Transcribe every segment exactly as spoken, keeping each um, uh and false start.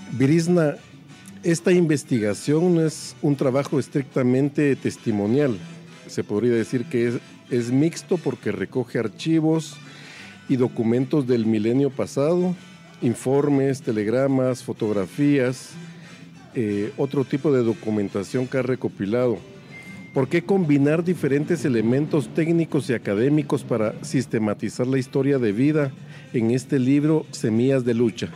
Virisna, esta investigación no es un trabajo estrictamente testimonial. Se podría decir que es, es mixto porque recoge archivos y documentos del milenio pasado, informes, telegramas, fotografías, eh, otro tipo de documentación que ha recopilado. ¿Por qué combinar diferentes elementos técnicos y académicos para sistematizar la historia de vida en este libro Semillas de Lucha?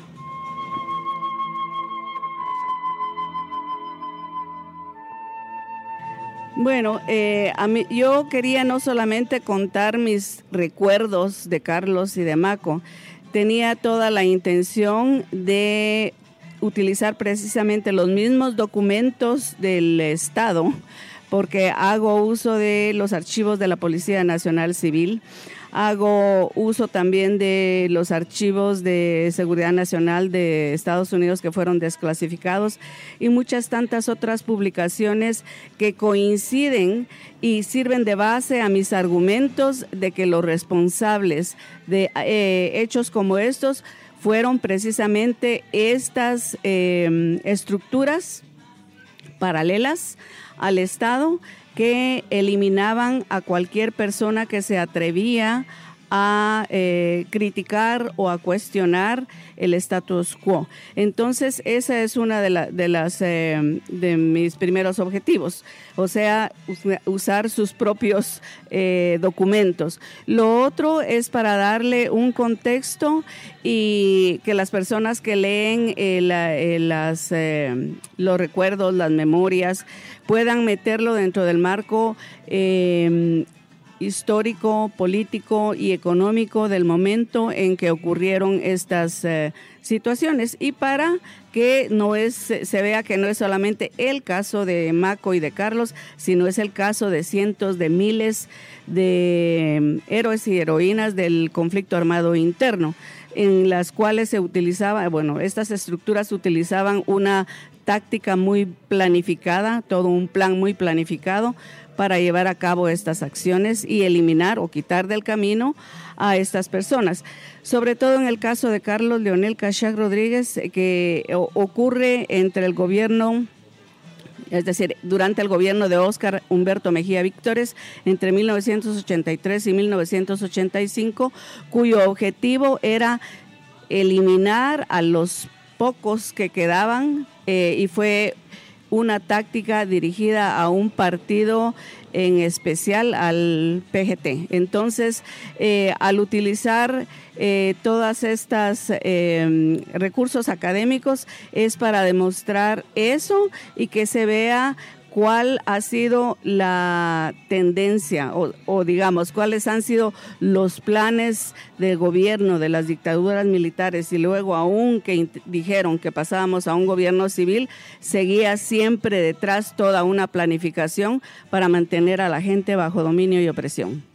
Bueno, eh, a mí, yo quería no solamente contar mis recuerdos de Carlos y de Maco, tenía toda la intención de utilizar precisamente los mismos documentos del Estado, porque hago uso de los archivos de la Policía Nacional Civil, hago uso también de los archivos de Seguridad Nacional de Estados Unidos que fueron desclasificados y muchas tantas otras publicaciones que coinciden y sirven de base a mis argumentos de que los responsables de eh, hechos como estos fueron precisamente estas eh, estructuras paralelas al Estado que eliminaban a cualquier persona que se atrevía a eh, criticar o a cuestionar el status quo. Entonces, esa es una de, la, de, las, eh, de mis primeros objetivos, o sea, usar sus propios eh, documentos. Lo otro es para darle un contexto y que las personas que leen eh, la, eh, las, eh, los recuerdos, las memorias, puedan meterlo dentro del marco eh, histórico, político y económico del momento en que ocurrieron estas eh, situaciones y para que no es, se vea que no es solamente el caso de Maco y de Carlos, sino es el caso de cientos de miles de héroes y heroínas del conflicto armado interno, en las cuales se utilizaba, bueno, estas estructuras utilizaban una táctica muy planificada, todo un plan muy planificado para llevar a cabo estas acciones y eliminar o quitar del camino a estas personas. Sobre todo en el caso de Carlos Leonel Cachac Rodríguez, que ocurre entre el gobierno, es decir, durante el gobierno de Óscar Humberto Mejía Víctores, entre mil novecientos ochenta y tres y mil novecientos ochenta y cinco, cuyo objetivo era eliminar a los pocos que quedaban eh, y fue una táctica dirigida a un partido en especial, al P G T. Entonces, eh, al utilizar eh, todas estas eh, recursos académicos es para demostrar eso y que se vea cuál ha sido la tendencia o, o digamos, cuáles han sido los planes del gobierno de las dictaduras militares y luego aún que dijeron que pasábamos a un gobierno civil, seguía siempre detrás toda una planificación para mantener a la gente bajo dominio y opresión.